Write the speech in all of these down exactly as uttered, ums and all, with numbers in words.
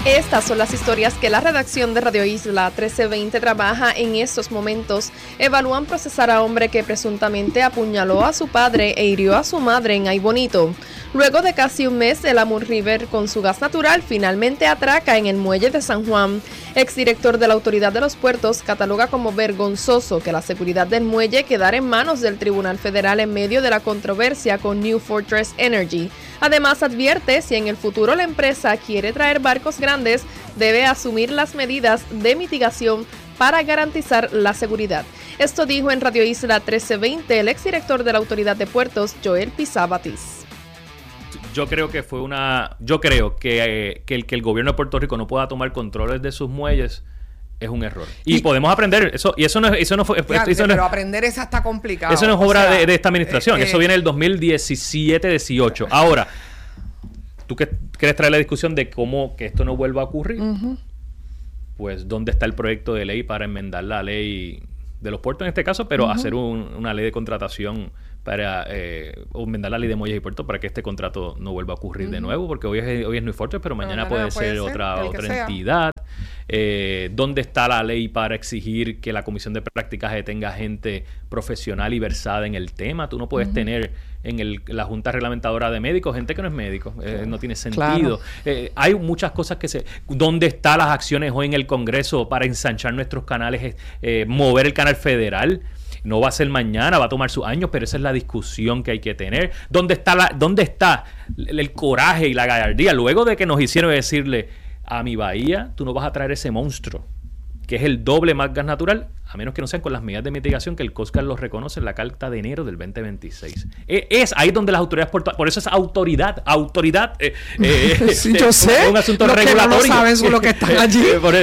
Estas son las historias que la redacción de Radio Isla trece veinte trabaja en estos momentos. Evalúan procesar a hombre que presuntamente apuñaló a su padre e hirió a su madre en Ay Bonito. Luego de casi un mes, el Amur River con su gas natural finalmente atraca en el muelle de San Juan. Exdirector de la Autoridad de los Puertos cataloga como vergonzoso que la seguridad del muelle quedara en manos del Tribunal Federal en medio de la controversia con New Fortress Energy. Además, advierte si en el futuro la empresa quiere traer barcos grandes, debe asumir las medidas de mitigación para garantizar la seguridad. Esto dijo en Radio Isla trece veinte el exdirector de la Autoridad de Puertos, Joel Pizá Batiz. Yo creo que fue una... Yo creo que, eh, que, el, que el gobierno de Puerto Rico no pueda tomar controles de sus muelles es un error. Y, y podemos aprender eso. Y eso no, eso no fue... Fíjate, eso no, pero aprender esa está complicado. Eso no es obra o sea, de, de esta administración. Eh, eso viene del dos mil diecisiete dieciocho. Ahora, ¿tú qué, quieres traer la discusión de cómo que esto no vuelva a ocurrir? Uh-huh. Pues, ¿dónde está el proyecto de ley para enmendar la ley de los puertos en este caso? Pero uh-huh. hacer un, una ley de contratación para eh, enmendar la ley de muelles y puertos para que este contrato no vuelva a ocurrir uh-huh. de nuevo, porque hoy es, hoy es New Fortress, pero mañana no, no, puede, no, puede ser, ser otra, otra entidad. Eh, ¿Dónde está la ley para exigir que la comisión de practicaje tenga gente profesional y versada en el tema? Tú no puedes uh-huh. tener en el, la Junta Reglamentadora de Médicos gente que no es médico. Eh, no tiene sentido. Claro. Eh, hay muchas cosas que se... ¿Dónde están las acciones hoy en el Congreso para ensanchar nuestros canales, eh, mover el canal federal? No va a ser mañana, va a tomar sus años, pero esa es la discusión que hay que tener. ¿Dónde está la, dónde está el, el coraje y la gallardía? Luego de que nos hicieron decirle a mi bahía, tú no vas a traer ese monstruo, que es el doble más gas natural, a menos que no sean con las medidas de mitigación que el Coast Guard los reconoce en la carta de enero del veinte veintiséis. Es, es ahí donde las autoridades portuarias, por eso es autoridad, autoridad. Eh, eh, sí, yo sé. Es un asunto lo regulatorio. Que no saben son los que están allí.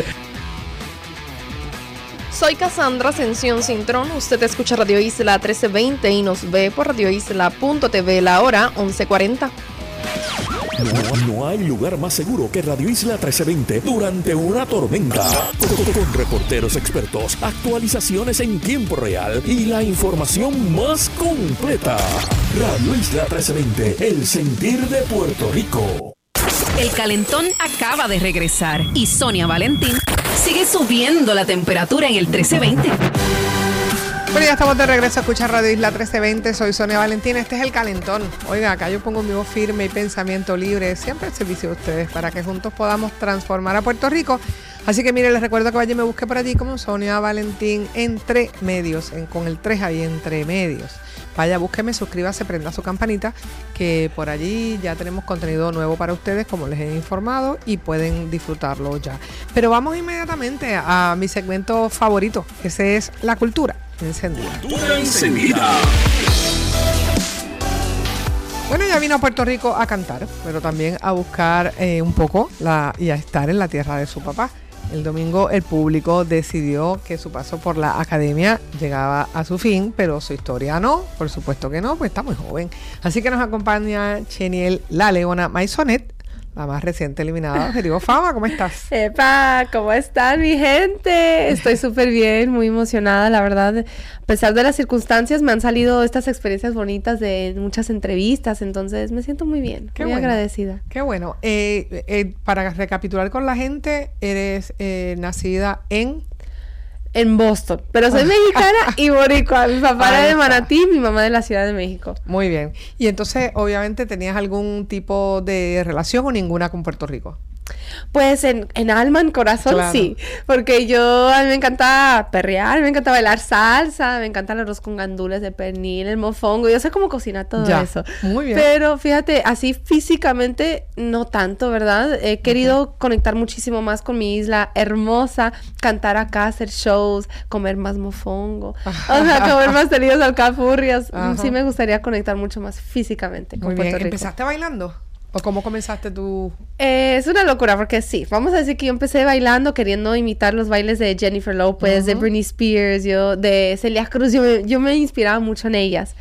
Soy Cassandra Ascensión Cintrón, usted escucha Radio Isla trece veinte y nos ve por radio isla punto t v la hora once cuarenta. No, no hay lugar más seguro que Radio Isla trece veinte durante una tormenta. Con, con reporteros expertos, actualizaciones en tiempo real y la información más completa. Radio Isla trece veinte, el sentir de Puerto Rico. El calentón acaba de regresar y Sonia Valentín sigue subiendo la temperatura en el trece veinte. Bueno, ya estamos de regreso a escuchar Radio Isla trece veinte. Soy Sonia Valentín. Este es el calentón. Oiga, acá yo pongo mi voz firme y pensamiento libre. Siempre al servicio de ustedes para que juntos podamos transformar a Puerto Rico. Así que mire, les recuerdo que vaya y me busque por allí como Sonia Valentín Entre Medios, en, con el tres ahí, Entre Medios. Vaya, búsqueme, suscríbase, prenda su campanita, que por allí ya tenemos contenido nuevo para ustedes, como les he informado, y pueden disfrutarlo ya. Pero vamos inmediatamente a mi segmento favorito, ese es la cultura encendida. Cultura encendida. Bueno, ella vino a Puerto Rico a cantar, pero también a buscar eh, un poco la, y a estar en la tierra de su papá. El domingo el público decidió que su paso por la academia llegaba a su fin, pero su historia no, por supuesto que no, pues está muy joven. Así que nos acompaña Cheniel La Leona Maisonet, la más reciente eliminada de Objetivo Fama. ¿Cómo estás? ¡Epa! ¿Cómo están, mi gente? Estoy súper bien, muy emocionada, la verdad. A pesar de las circunstancias, me han salido estas experiencias bonitas de muchas entrevistas, entonces me siento muy bien, Qué muy bueno. agradecida. Qué bueno. Eh, eh, para recapitular con la gente, eres eh, nacida en... En Boston, pero soy mexicana y boricua. Mi papá era de Manatí, mi mamá de la Ciudad de México. Muy bien. Y entonces, obviamente, ¿tenías algún tipo de relación o ninguna con Puerto Rico? Pues en, en alma, en corazón, claro. Sí. Porque yo, a mí me encanta perrear, me encanta bailar salsa, me encanta el arroz con gandules de pernil, el mofongo. Yo sé cómo cocinar todo ya. eso. Muy bien. Pero fíjate, así físicamente, no tanto, ¿verdad? He querido okay. conectar muchísimo más con mi isla hermosa, cantar acá, hacer shows, comer más mofongo, o sea, comer más tenidos alcapurrias. Ajá. Sí me gustaría conectar mucho más físicamente con Muy Puerto bien. Rico. ¿Empezaste bailando? ¿O cómo comenzaste tú? Eh, es una locura porque sí, vamos a decir que yo empecé bailando queriendo imitar los bailes de Jennifer Lopez, uh-huh. de Britney Spears, yo, de Celia Cruz, yo me, yo me inspiraba mucho en ellas.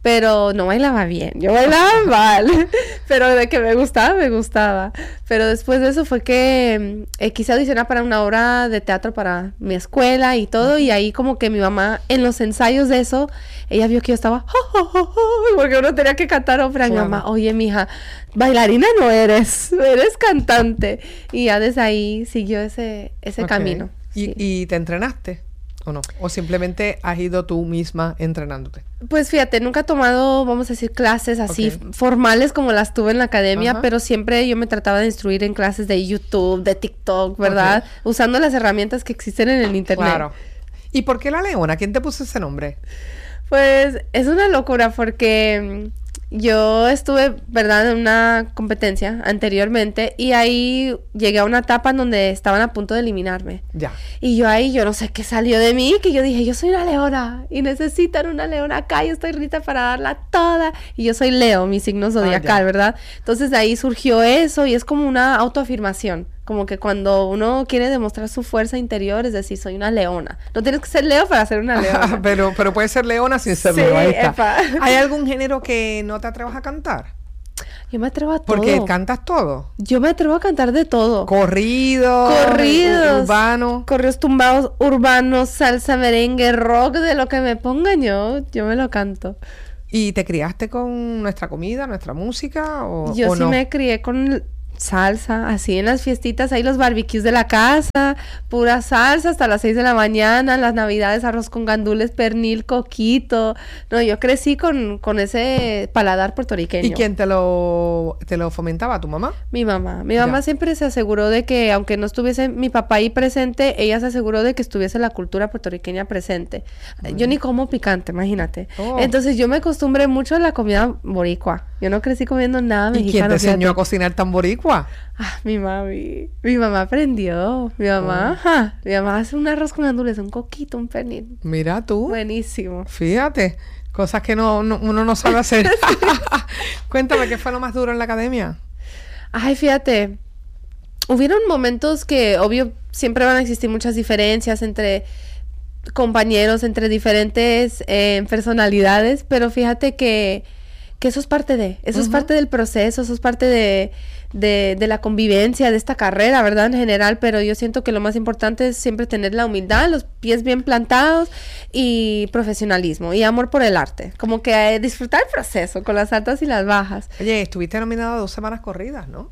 pero no bailaba bien, yo bailaba mal, pero de que me gustaba, me gustaba. Pero después de eso fue que eh, quise audicionar para una obra de teatro para mi escuela y todo, y ahí como que mi mamá, en los ensayos de eso, ella vio que yo estaba, oh, oh, oh, oh, porque uno tenía que cantar ópera. Claro. Mi mamá, oye, mija, bailarina no eres, eres cantante. Y ya desde ahí siguió ese, ese okay. camino. ¿Y, sí. ¿Y te entrenaste o no? ¿O simplemente has ido tú misma entrenándote? Pues fíjate, nunca he tomado, vamos a decir, clases así okay. formales como las tuve en la academia, Ajá. pero siempre yo me trataba de instruir en clases de YouTube, de TikTok, ¿verdad? Okay. Usando las herramientas que existen en el internet. Claro. ¿Y por qué La Leona? ¿Quién te puso ese nombre? Pues es una locura porque yo estuve, ¿verdad?, en una competencia anteriormente y ahí llegué a una etapa en donde estaban a punto de eliminarme. Ya. Y yo ahí, yo no sé qué salió de mí, que yo dije, yo soy una leona y necesitan una leona acá, yo estoy lista para darla toda. Y yo soy Leo, mi signo zodiacal, ah, ¿verdad? Entonces de ahí surgió eso y es como una autoafirmación. Como que cuando uno quiere demostrar su fuerza interior, es decir, soy una leona. No tienes que ser Leo para ser una leona. pero, pero puedes ser leona sin ser sí, Leo. Ahí está. Epa. ¿Hay algún género que no te atrevas a cantar? Yo me atrevo a todo. Porque cantas todo. Yo me atrevo a cantar de todo. Corrido. Corridos. Urbano. Corridos tumbados, urbanos, salsa, merengue, rock, de lo que me pongan yo, yo me lo canto. ¿Y te criaste con nuestra comida, nuestra música o, yo o sí no? me crié con salsa, así en las fiestitas, ahí los barbecues de la casa, pura salsa hasta las seis de la mañana, las navidades arroz con gandules, pernil, coquito. No, yo crecí con, con ese paladar puertorriqueño. ¿Y quién te lo, te lo fomentaba? ¿Tu mamá? Mi mamá. Mi mamá ya. siempre se aseguró de que, aunque no estuviese mi papá ahí presente, ella se aseguró de que estuviese la cultura puertorriqueña presente. Mm. Yo ni como picante, imagínate. Oh. Entonces yo me acostumbré mucho a la comida boricua. Yo no crecí comiendo nada mexicano. ¿Y quién te enseñó fíjate. a cocinar tan boricua? Ah, mi mami. Mi mamá aprendió. Mi mamá, oh. ajá. Mi mamá hace un arroz con gandules, un coquito, un pernil. Mira tú. Buenísimo. Fíjate. Cosas que no, no uno no sabe hacer. Cuéntame, ¿qué fue lo más duro en la academia? Ay, fíjate. Hubieron momentos que, obvio, siempre van a existir muchas diferencias entre compañeros, entre diferentes eh, personalidades, pero fíjate que que eso es parte de, eso uh-huh. es parte del proceso, eso es parte de, de, de la convivencia de esta carrera, ¿verdad? En general, pero yo siento que lo más importante es siempre tener la humildad, los pies bien plantados y profesionalismo y amor por el arte, como que eh, disfrutar el proceso con las altas y las bajas. Oye, estuviste nominada dos semanas corridas, ¿no?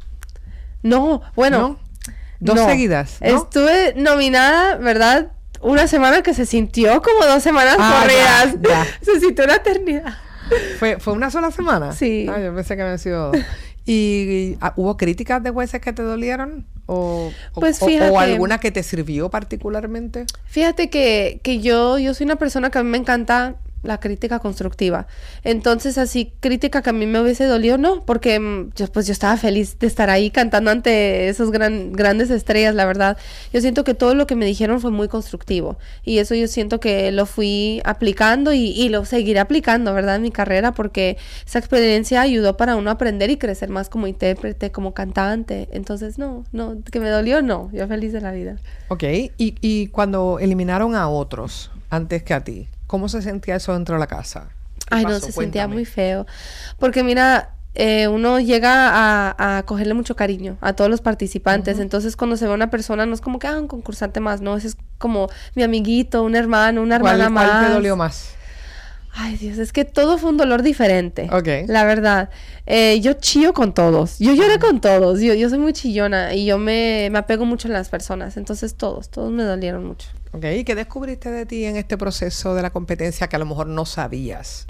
No, bueno. ¿No? Dos no. seguidas, ¿no? Estuve nominada, ¿verdad? Una semana que se sintió como dos semanas ah, corridas. Ya, ya. Se sintió una eternidad. ¿Fue, ¿Fue una sola semana? Sí. Ah, yo pensé que habían sido dos. ¿Y, y ah, hubo críticas de jueces que te dolieron? ¿O, pues o, fíjate, o alguna que te sirvió particularmente? Fíjate que, que yo, yo soy una persona que a mí me encanta la crítica constructiva. Entonces, así, crítica que a mí me hubiese dolido, no, porque yo, pues yo estaba feliz de estar ahí cantando ante esas gran, grandes estrellas, la verdad. Yo siento que todo lo que me dijeron fue muy constructivo y eso yo siento que lo fui aplicando y, y lo seguiré aplicando, ¿verdad? En mi carrera, porque esa experiencia ayudó para uno aprender y crecer más como intérprete, como cantante. Entonces, no, no, que me dolió, no. Yo feliz de la vida. Ok, y, y cuando eliminaron a otros antes que a ti, ¿cómo se sentía eso dentro de la casa? Ay, pasó? no, se Cuéntame. Sentía muy feo. Porque mira, eh, uno llega a, a cogerle mucho cariño a todos los participantes. Uh-huh. Entonces, cuando se ve una persona, no es como que, ah, un concursante más. No, ese es como mi amiguito, un hermano, una hermana ¿Cuál, más. ¿Cuál te dolió más? Ay, Dios, es que todo fue un dolor diferente. Ok. La verdad. Eh, yo chillo con todos. Yo lloré con todos. Yo, yo soy muy chillona y yo me, me apego mucho en las personas. Entonces, todos, todos me dolieron mucho. Ok, ¿y qué descubriste de ti en este proceso de la competencia que a lo mejor no sabías?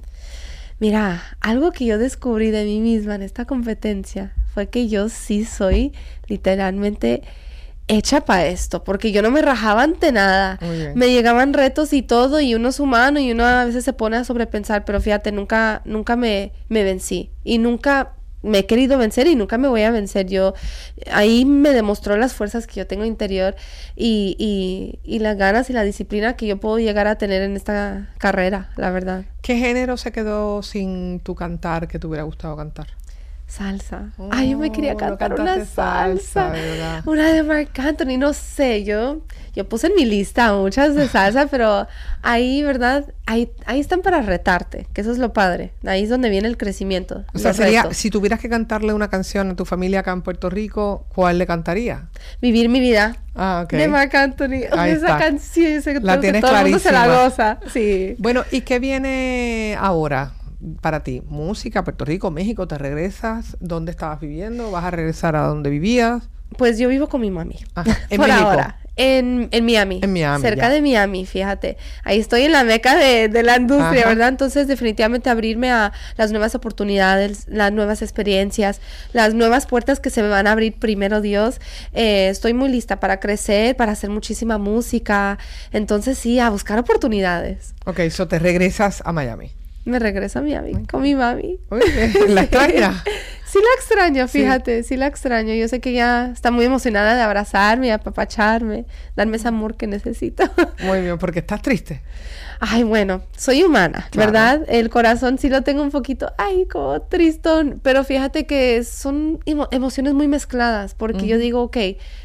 Mira, algo que yo descubrí de mí misma en esta competencia fue que yo sí soy literalmente hecha para esto, porque yo no me rajaba ante nada. Me llegaban retos y todo, y uno es humano y uno a veces se pone a sobrepensar, pero fíjate, nunca, nunca me, me vencí y nunca me he querido vencer y nunca me voy a vencer. Yo, ahí me demostró las fuerzas que yo tengo interior y, y, y las ganas y la disciplina que yo puedo llegar a tener en esta carrera, la verdad. ¿Qué género se quedó sin tu cantar que te hubiera gustado cantar? Salsa. Oh, Ay, yo me quería cantar no una salsa. salsa una de Marc Anthony, no sé, yo, yo puse en mi lista muchas de salsa, pero ahí, ¿verdad? Ahí, ahí están para retarte, que eso es lo padre. Ahí es donde viene el crecimiento. O sea, sería, retos. Si tuvieras que cantarle una canción a tu familia acá en Puerto Rico, ¿cuál le cantaría? Vivir mi vida. Ah, ok. De Marc Anthony. Ahí esa está. canción, ese, la tienes que todo el mundo se la clarísima. goza. Sí. Bueno, ¿y qué viene ahora para ti? ¿Música, Puerto Rico, México? ¿Te regresas? ¿Dónde estabas viviendo? ¿Vas a regresar a donde vivías? Pues yo vivo con mi mami. Ajá. ¿En Por México? ahora. En, en Miami. En Miami, cerca ya. de Miami, fíjate. Ahí estoy en la meca de, de la industria, Ajá. ¿verdad? Entonces, definitivamente abrirme a las nuevas oportunidades, las nuevas experiencias, las nuevas puertas que se me van a abrir, primero Dios. Eh, estoy muy lista para crecer, para hacer muchísima música. Entonces, sí, a buscar oportunidades. Ok, so te regresas a Miami. Me regreso a Miami con mi mami. Muy bien. ¿La extrañas? Sí la extraño, fíjate, sí. sí la extraño. Yo sé que ella está muy emocionada de abrazarme, apapacharme, darme ese amor que necesito. Muy bien, porque estás triste. Ay, bueno, soy humana, Claro. ¿verdad? El corazón sí lo tengo un poquito, ay, como tristón. Pero fíjate que son emo- emociones muy mezcladas, porque Ujú. yo digo, ok,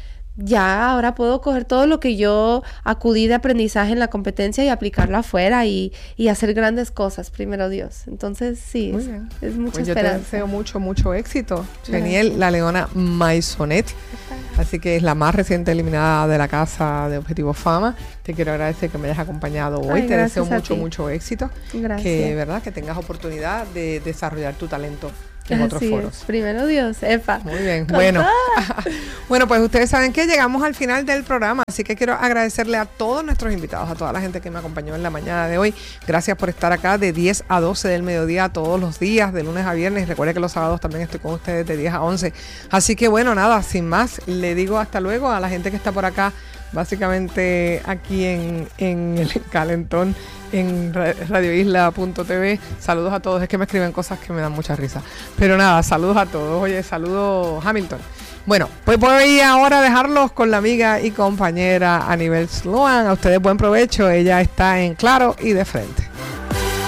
ya ahora puedo coger todo lo que yo acudí de aprendizaje en la competencia y aplicarlo afuera y, y hacer grandes cosas, primero Dios. Entonces, sí, Muy es, bien. es mucha Pues yo te esperanza. deseo mucho, mucho éxito. Gracias. Geniel, la leona Maisonet. Así que es la más reciente eliminada de la casa de Objetivo Fama. Te quiero agradecer que me hayas acompañado hoy. Ay, te deseo gracias a mucho, ti. mucho éxito. Gracias. Que, ¿verdad? Que tengas oportunidad de desarrollar tu talento en otros Así foros. es. Primero Dios, epa. Muy bien, Con bueno. toda. Bueno, pues ustedes saben que llegamos al final del programa, así que quiero agradecerle a todos nuestros invitados, a toda la gente que me acompañó en la mañana de hoy. Gracias por estar acá de diez a doce del mediodía todos los días, de lunes a viernes. Recuerde que los sábados también estoy con ustedes de diez a once. Así que bueno, nada, sin más, le digo hasta luego a la gente que está por acá, básicamente aquí en, en el calentón en radio isla punto t v. Saludos a todos, es que me escriben cosas que me dan mucha risa, pero nada, saludos a todos. Oye, saludos Hamilton. Bueno, pues voy ahora a dejarlos con la amiga y compañera Anibel Sloan. A ustedes buen provecho, ella está en Claro y de Frente.